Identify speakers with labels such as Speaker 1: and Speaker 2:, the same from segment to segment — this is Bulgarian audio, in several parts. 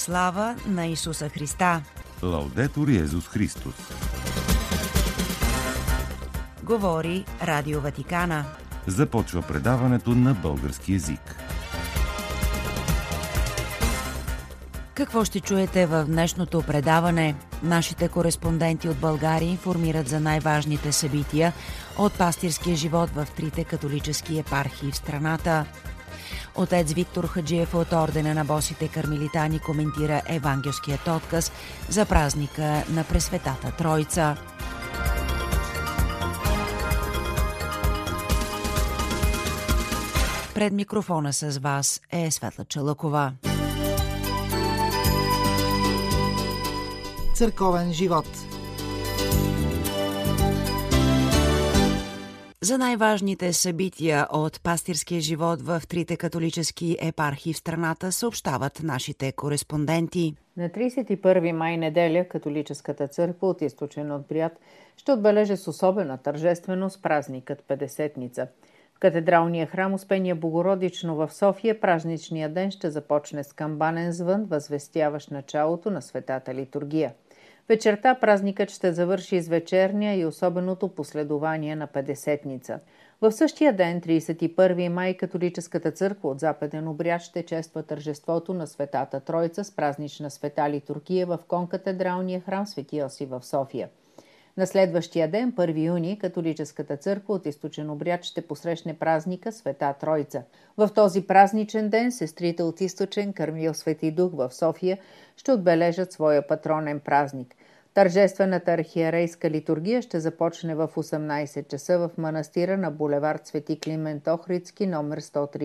Speaker 1: Слава на Исуса Христа!
Speaker 2: Лаудетур Йезус Христос!
Speaker 1: Говори Радио Ватикана.
Speaker 2: Започва предаването на български език.
Speaker 1: Какво ще чуете в днешното предаване? Нашите кореспонденти от България информират за най-важните събития от пастирския живот в трите католически епархии в страната. Отец Виктор Хаджиев от Ордена на босите кармелитани коментира евангелският отказ за празника на Пресветата Тройца. Пред микрофона с вас е Светла Чалъкова.
Speaker 3: Църковен живот.
Speaker 1: За най-важните събития от пастирския живот в трите католически епархии в страната съобщават нашите кореспонденти.
Speaker 4: На 31 май неделя католическата църква от източен обряд ще отбележи с особена тържественост празникът Петдесетница. В катедралния храм Успение Богородично в София празничният ден ще започне с камбанен звън, възвестяващ началото на Светата литургия. Вечерта празникът ще завърши с вечерния и особеното последование на Петдесетница. В същия ден, 31 май, католическата църква от западен обряд ще чества тържеството на Светата Тройца с празнична света литургия в конкатедралния храм Свети Йосиф в София. На следващия ден, 1 юни, католическата църква от източен обряд ще посрещне празника Света Тройца. В този празничен ден сестрите от източен Кърмил Свети Дух в София ще отбележат своя патронен празник. Тържествената архиерейска литургия ще започне в 18 часа в манастира на булевард Свети Климент Охридски, номер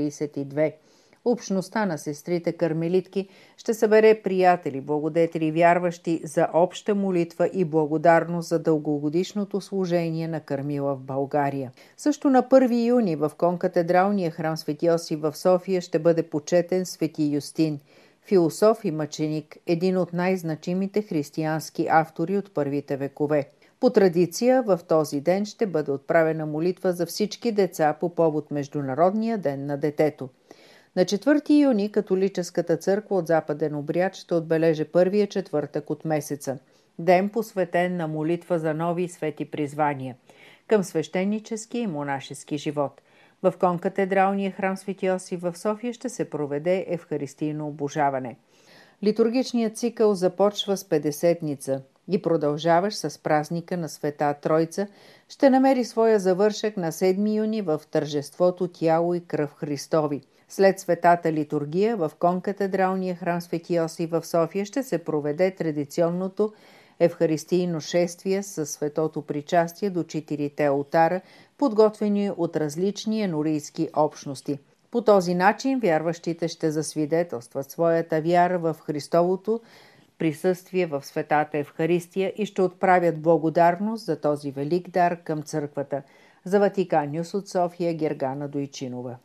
Speaker 4: 132. Общността на сестрите кармелитки ще събере приятели, благодетели, вярващи за обща молитва и благодарност за дългогодишното служение на Кармила в България. Също на 1 юни в конкатедралния храм Свети Йосиф в София ще бъде почетен Свети Юстин, философ и мъченик, един от най-значимите християнски автори от първите векове. По традиция в този ден ще бъде отправена молитва за всички деца по повод Международния ден на детето. На 4 юни католическата църква от западен обряд ще отбележи първия четвъртък от месеца. Ден посветен на молитва за нови свети призвания към свещенически и монашески живот. В конкатедралния храм Свети Йосиф в София ще се проведе евхаристийно обожаване. Литургичният цикъл започва с Петдесетница и продължаващ с празника на Света Тройца ще намери своя завършек на 7 юни в тържеството Тяло и кръв Христови. След Светата литургия в конкатедралния храм Свети Йосиф в София ще се проведе традиционното евхаристийно шествие със светото причастие до 4 олтара, подготвени от различни енорийски общности. По този начин вярващите ще засвидетелстват своята вяра в Христовото присъствие в Светата Евхаристия и ще отправят благодарност за този велик дар към църквата. За Ватикан Нюс от София, Гергана Дойчинова.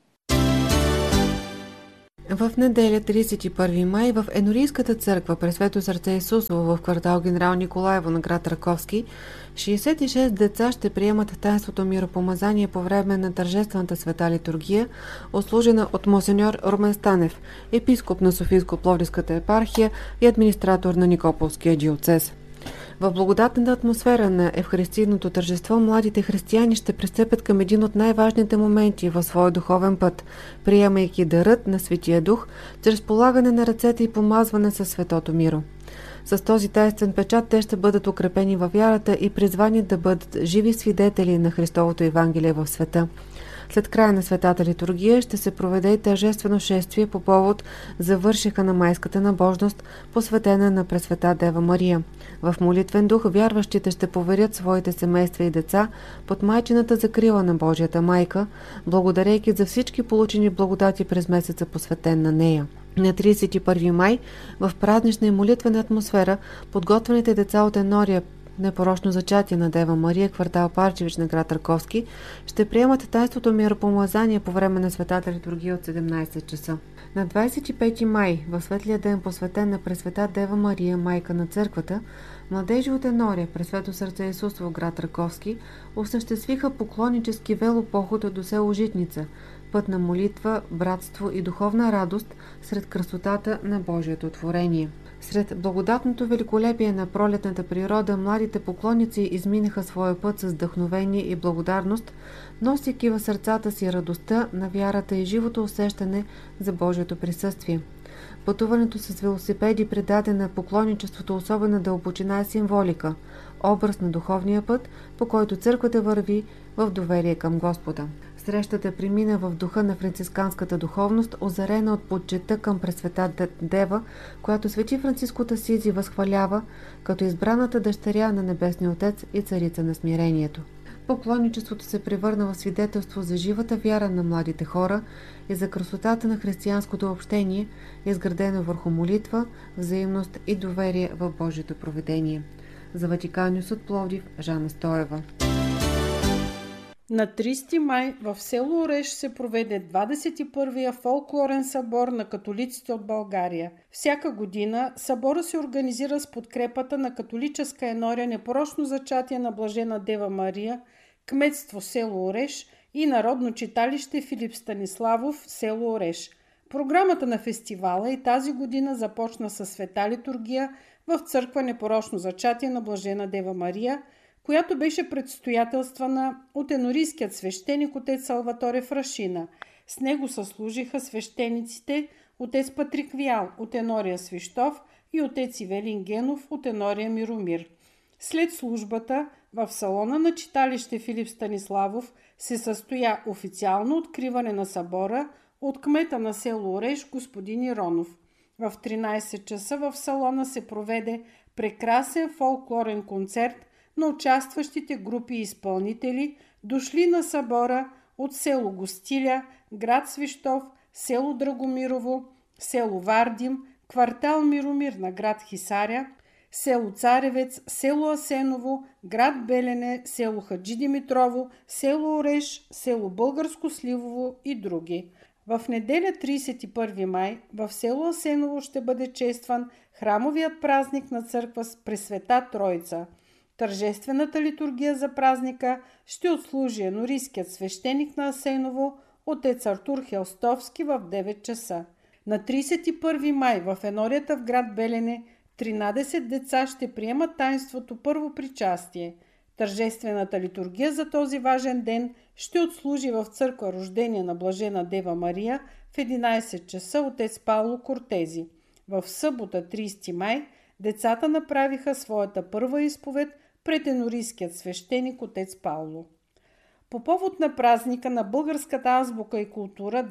Speaker 5: В неделя 31 май в Енорийската църква Пресвето сърце Исусово в квартал Генерал Николаево на град Раковски 66 деца ще приемат таинството миропомазание по време на тържествената света литургия, отслужена от монсеньор Румен Станев, епископ на Софийско-Пловдивската епархия и администратор на Никополския диоцез. В благодатната атмосфера на евхаристийното тържество младите християни ще пристъпят към един от най-важните моменти в своя духовен път, приемайки дарът на Светия Дух, чрез полагане на ръцете и помазване със светото миро. С този тайнствен печат те ще бъдат укрепени във вярата и призвани да бъдат живи свидетели на Христовото Евангелие в света. След края на Светата литургия ще се проведе и тържествено шествие по повод завършиха на майската набожност, посветена на Пресвета Дева Мария. В молитвен дух вярващите ще поверят своите семейства и деца под майчината закрила на Божията майка, благодарейки за всички получени благодати през месеца посветен на нея. На 31 май в празнична и молитвена атмосфера подготвените деца от Енория непорочно зачатие на Дева Мария, квартал Парчевич на град Раковски, ще приемат таинството миропомазание по време на Светата литургия от 17 часа. На 25 май, в светлия ден посветен на Пресвета Дева Мария, майка на църквата, младежи от Енория, Пресвето сърце Исусово, град Раковски, осъществиха поклоннически велопоход до село Житница, път на молитва, братство и духовна радост сред красотата на Божието творение. Сред благодатното великолепие на пролетната природа, младите поклонници изминаха своя път с вдъхновение и благодарност, носейки в сърцата си радостта на вярата и живото усещане за Божието присъствие. Пътуването с велосипеди придаде на поклонничеството особена дълбочина и символика, образ на духовния път, по който църквата върви в доверие към Господа. Срещата премина в духа на францисканската духовност, озарена от почитта към Пресвета Дева, която свети Франциско Асизи възхвалява като избраната дъщеря на Небесния Отец и царица на смирението. Поклонничеството се превърна в свидетелство за живата вяра на младите хора и за красотата на християнското общение, изградено върху молитва, взаимност и доверие в Божието провидение. За Ватикан Нюс от Пловдив, Жана Стоева.
Speaker 3: На 30 май в село Ореш се проведе 21-я фолклорен събор на католиците от България. Всяка година събора се организира с подкрепата на католическа енория Непорочно зачатие на Блажена Дева Мария, кметство село Ореш и Народно читалище Филип Станиславов, село Ореш. Програмата на фестивала и тази година започна със света литургия в църква Непорочно зачатие на Блажена Дева Мария, която беше предстоятелствана от енорийският свещеник отец Салваторе Фрашина. С него съслужиха свещениците отец Патрик Виал от енория Свищов и отец Ивелин Генов от енория Миромир. След службата в салона на читалище Филип Станиславов се състоя официално откриване на събора от кмета на село Ореш господин Иронов. В 13 часа в салона се проведе прекрасен фолклорен концерт на участващите групи и изпълнители, дошли на събора от село Гостиля, град Свищов, село Драгомирово, село Вардим, квартал Миромир на град Хисаря, село Царевец, село Асеново, град Белене, село Хаджи Димитрово, село Ореш, село Българско Сливово и други. В неделя 31 май в село Асеново ще бъде честван храмовият празник на църква с Пресвета Троица. Тържествената литургия за празника ще отслужи енорийският свещеник на Асеново, отец Артур Хелстовски в 9 часа. На 31 май в енорията в град Белене 13 деца ще приемат таинството първо причастие. Тържествената литургия за този важен ден ще отслужи в църква Рождение на Блажена Дева Мария в 11 часа отец Пауло Кортези. В събота 30 май децата направиха своята първа изповед пред енорийският свещеник отец Пауло. По повод на празника на българската азбука и култура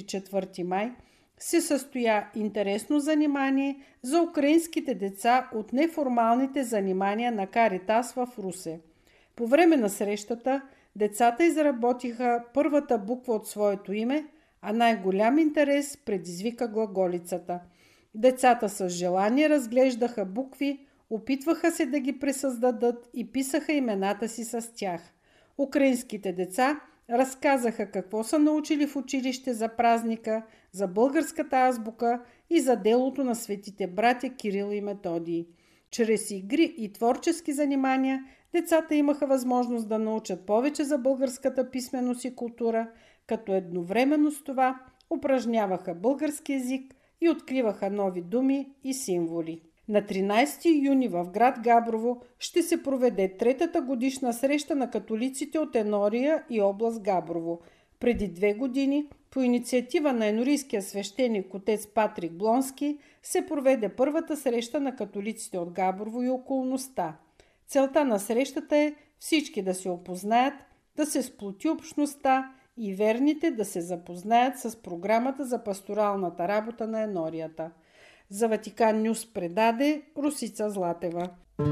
Speaker 3: 24 май се състоя интересно занимание за украинските деца от неформалните занимания на Каритас в Русе. По време на срещата децата изработиха първата буква от своето име, а най-голям интерес предизвика глаголицата. Децата с желание разглеждаха букви, опитваха се да ги пресъздадат и писаха имената си с тях. Украинските деца разказаха какво са научили в училище за празника, за българската азбука и за делото на светите братя Кирил и Методий. Чрез игри и творчески занимания децата имаха възможност да научат повече за българската писменост и култура, като едновременно с това упражняваха български език и откриваха нови думи и символи. На 13 юни в град Габрово ще се проведе третата годишна среща на католиците от Енория и област Габрово. Преди 2 години, по инициатива на енорийския свещеник отец Патрик Блонски, се проведе първата среща на католиците от Габрово и околността. Целта на срещата е всички да се опознаят, да се сплоти общността и верните да се запознаят с програмата за пасторалната работа на енорията. За Ватикан Нюс предаде Русица Златева.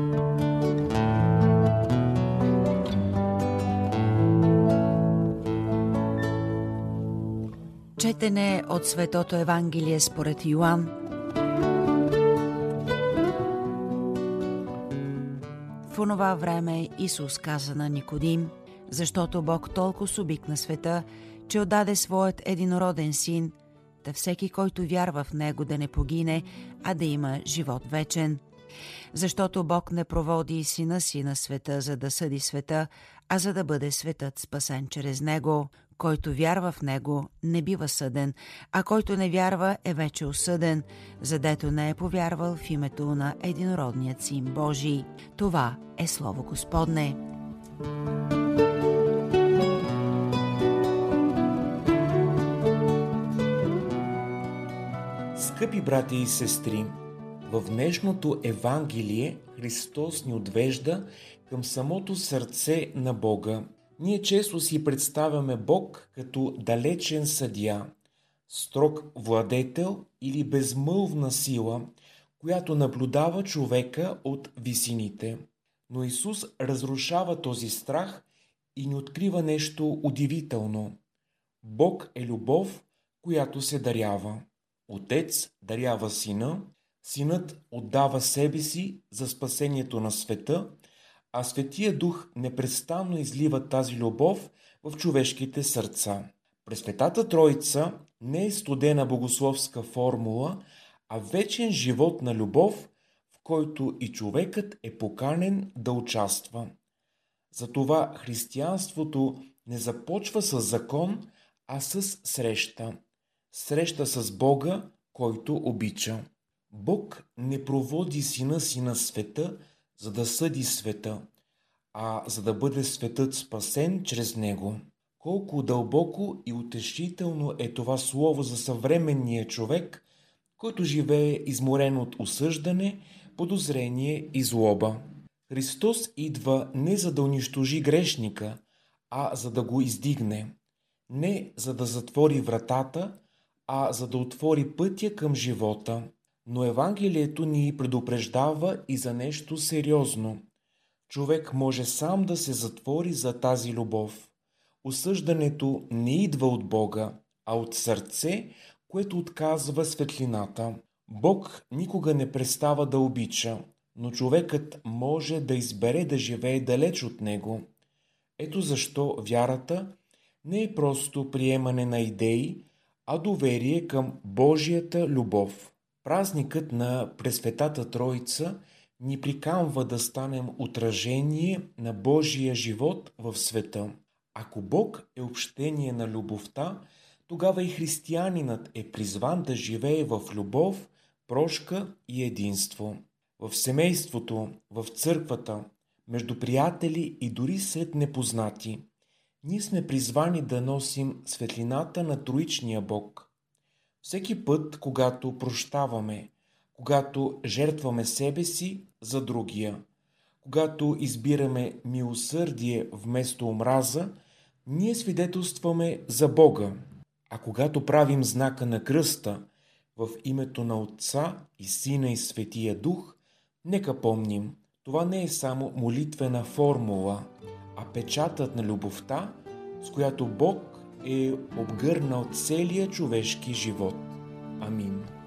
Speaker 1: Четене от Светото Евангелие според Йоан. В онова време Исус каза на Никодим: защото Бог толкова обикна света, че отдаде своят единороден син, да всеки, който вярва в него, да не погине, а да има живот вечен. Защото Бог не проводи сина си на света, за да съди света, а за да бъде светът спасен чрез него. Който вярва в него, не бива съден, а който не вярва, е вече осъден, задето не е повярвал в името на единородният Син Божий. Това е Слово Господне.
Speaker 6: Скъпи братя и сестри, в днешното Евангелие Христос ни отвежда към самото сърце на Бога. Ние често си представяме Бог като далечен съдия, строг владетел или безмълвна сила, която наблюдава човека от висините. Но Исус разрушава този страх и ни открива нещо удивително. Бог е любов, която се дарява. Отец дарява Сина, Синът отдава себе си за спасението на света, а Светия Дух непрестанно излива тази любов в човешките сърца. Пресветата Троица не е студена богословска формула, а вечен живот на любов, в който и човекът е поканен да участва. Затова християнството не започва с закон, а с среща. Среща с Бога, който обича. Бог не проводи Сина си на света, за да съди света, а за да бъде светът спасен чрез него. Колко дълбоко и утешително е това слово за съвременния човек, който живее изморен от осъждане, подозрение и злоба. Христос идва не за да унищожи грешника, а за да го издигне. Не за да затвори вратата, а за да отвори пътя към живота. Но Евангелието ни предупреждава и за нещо сериозно. Човек може сам да се затвори за тази любов. Осъждането не идва от Бога, а от сърце, което отказва светлината. Бог никога не престава да обича, но човекът може да избере да живее далеч от него. Ето защо вярата не е просто приемане на идеи, а доверие към Божията любов. Празникът на Пресветата Троица ни приканва да станем отражение на Божия живот в света. Ако Бог е общение на любовта, тогава и християнинът е призван да живее в любов, прошка и единство. В семейството, в църквата, между приятели и дори сред непознати. Ние сме призвани да носим светлината на троичния Бог. Всеки път, когато прощаваме, когато жертваме себе си за другия, когато избираме милосърдие вместо омраза, ние свидетелстваме за Бога. А когато правим знака на кръста в името на Отца и Сина и Светия Дух, нека помним, това не е само молитвена формула, а печатът на любовта, с която Бог е обгърнал целия човешки живот. Амин.